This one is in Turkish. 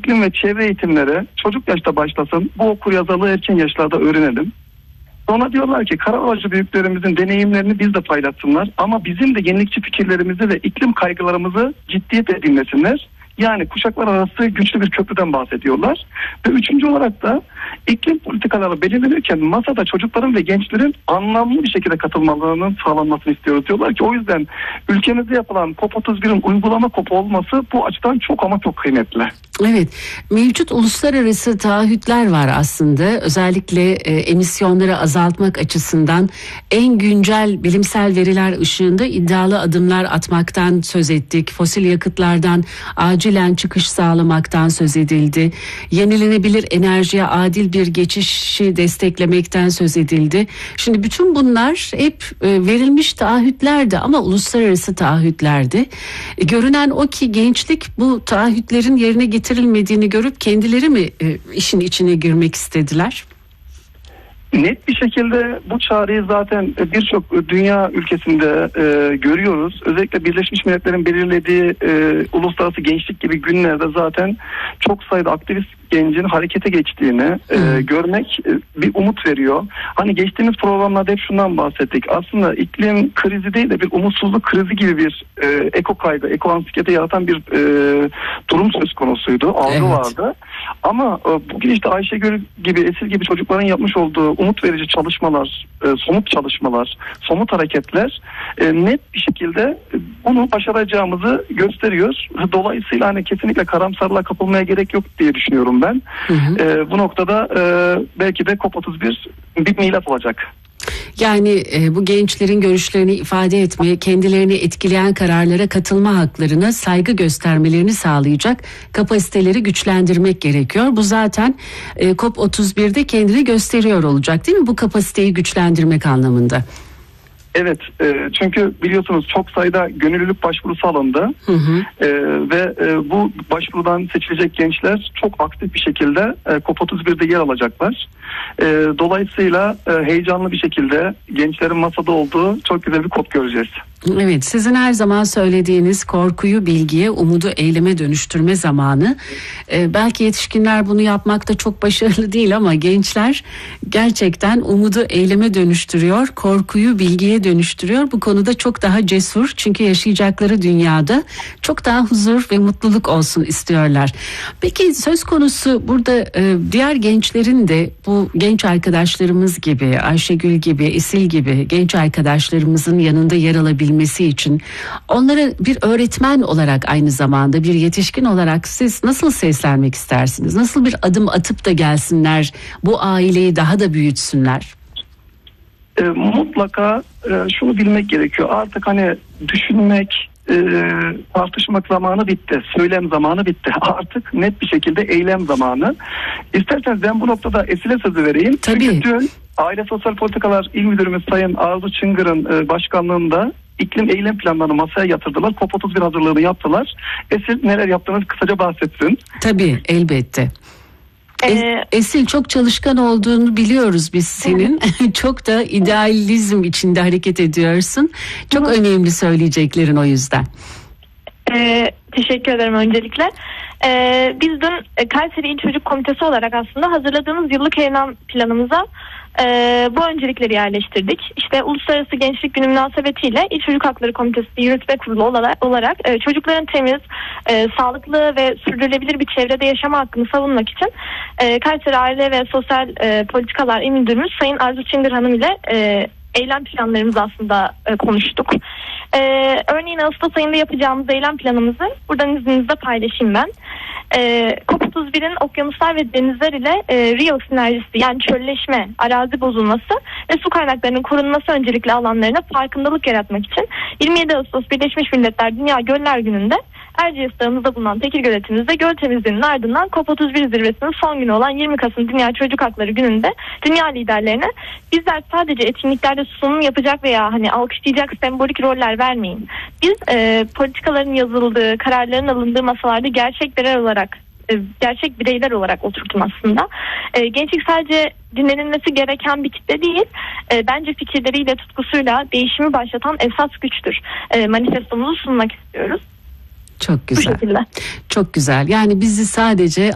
iklim ve çevre eğitimleri çocuk yaşta başlasın. Bu okuryazarlığı erken yaşlarda öğrenelim. Sonra diyorlar ki Karaovacı büyüklerimizin deneyimlerini biz de paylaşsınlar. Ama bizim de yenilikçi fikirlerimizi ve iklim kaygılarımızı ciddiyetle dinlesinler. Yani kuşaklar arası güçlü bir köprüden bahsediyorlar. Ve üçüncü olarak da iklim politikaları belirlenirken masada çocukların ve gençlerin anlamlı bir şekilde katılmalarının sağlanmasını istiyoruz. Diyorlar ki o yüzden ülkemizde yapılan COP31'in uygulama COP olması bu açıdan çok ama çok kıymetli. Evet, mevcut uluslararası taahhütler var aslında. Özellikle emisyonları azaltmak açısından en güncel bilimsel veriler ışığında iddialı adımlar atmaktan söz ettik. Fosil yakıtlardan acilen çıkış sağlamaktan söz edildi. Yenilenebilir enerjiye adil bir geçişi desteklemekten söz edildi. Şimdi bütün bunlar hep verilmiş taahhütlerdi ama uluslararası taahhütlerdi. Görünen o ki gençlik bu taahhütlerin yerine getirilmediğini görüp kendileri mi işin içine girmek istediler? Net bir şekilde bu çağrıyı zaten birçok dünya ülkesinde görüyoruz. Özellikle Birleşmiş Milletler'in belirlediği uluslararası gençlik gibi günlerde zaten çok sayıda aktivist gencin harekete geçtiğini görmek bir umut veriyor. Hani geçtiğimiz programlarda hep şundan bahsettik. Aslında iklim krizi değil de bir umutsuzluk krizi gibi bir eko kaygı, eko anksiyete yaratan bir durum söz konusuydu. Algı vardı. Ama bugün işte Ayşegül gibi, Esil gibi çocukların yapmış olduğu umut verici çalışmalar, somut çalışmalar, somut hareketler net bir şekilde bunu başaracağımızı gösteriyor. Dolayısıyla hani kesinlikle karamsarlığa kapılmaya gerek yok diye düşünüyorum ben. Bu noktada belki de COP31 bir milat olacak. Yani bu gençlerin görüşlerini ifade etmeye, kendilerini etkileyen kararlara katılma haklarına saygı göstermelerini sağlayacak kapasiteleri güçlendirmek gerekiyor. Bu zaten COP31'de kendini gösteriyor olacak değil mi? Bu kapasiteyi güçlendirmek anlamında. Evet, çünkü biliyorsunuz çok sayıda gönüllülük başvurusu alındı ve bu başvurudan seçilecek gençler çok aktif bir şekilde COP31'de yer alacaklar. Dolayısıyla heyecanlı bir şekilde gençlerin masada olduğu çok güzel bir COP göreceğiz. Evet, sizin her zaman söylediğiniz korkuyu bilgiye, umudu eyleme dönüştürme zamanı. Belki yetişkinler bunu yapmakta çok başarılı değil ama gençler gerçekten umudu eyleme dönüştürüyor, korkuyu bilgiye dönüştürüyor. Bu konuda çok daha cesur çünkü yaşayacakları dünyada çok daha huzur ve mutluluk olsun istiyorlar. Peki söz konusu burada diğer gençlerin de bu genç arkadaşlarımız gibi, Ayşegül gibi, Esil gibi genç arkadaşlarımızın yanında yer alabilmesi için onlara bir öğretmen olarak aynı zamanda bir yetişkin olarak siz nasıl seslenmek istersiniz? Nasıl bir adım atıp da gelsinler, bu aileyi daha da büyütsünler? Mutlaka şunu bilmek gerekiyor. Artık hani düşünmek, tartışmak zamanı bitti. Söylem zamanı bitti. Artık net bir şekilde eylem zamanı. İsterseniz ben bu noktada Esil'e sözü vereyim. Tabii. Çünkü dün Aile Sosyal Politikalar İl Müdürümüz Sayın Arzu Çıngır'ın başkanlığında iklim eylem planlarını masaya yatırdılar. COP31 hazırlığını yaptılar. Esil neler yaptığınızı kısaca bahsetsin. Tabii, elbette. Esil, çok çalışkan olduğunu biliyoruz biz senin. Çok da idealizm içinde hareket ediyorsun. Çok önemli söyleyeceklerin o yüzden. Teşekkür ederim öncelikle. Biz dün Kayseri İl Çocuk Komitesi olarak aslında hazırladığımız yıllık eylem planımıza bu öncelikleri yerleştirdik. İşte Uluslararası Gençlik Günü münasebetiyle İl Çocuk Hakları Komitesi Yürütme Kurulu olarak çocukların temiz, sağlıklı ve sürdürülebilir bir çevrede yaşama hakkını savunmak için Kayseri Aile ve Sosyal Politikalar İl Müdürümüz Sayın Arzu Çıngır Hanım ile eylem planlarımızı aslında konuştuk. Örneğin Ağustos ayında yapacağımız eylem planımızı buradan izninizle paylaşayım ben. COP31'in okyanuslar ve denizler ile Rio sinerjisi, yani çölleşme, arazi bozulması ve su kaynaklarının korunması öncelikli alanlarına farkındalık yaratmak için 27 Ağustos Birleşmiş Milletler Dünya Göller Günü'nde Erciyes Dağı'nda bulunan Tekir Göletimizde göl temizliğinin ardından COP31 zirvesinin son günü olan 20 Kasım Dünya Çocuk Hakları Günü'nde dünya liderlerine bizler sadece etkinliklerde sunum yapacak veya hani alkışlayacak sembolik roller vermeyin. Biz politikaların yazıldığı, kararların alındığı masalarda gerçek bireyler olarak oturtun aslında. Gençlik sadece dinlenilmesi gereken bir kitle değil. Bence fikirleriyle, tutkusuyla değişimi başlatan esas güçtür. Manifestomuzu sunmak istiyoruz. Çok güzel. Çok güzel. Yani bizi sadece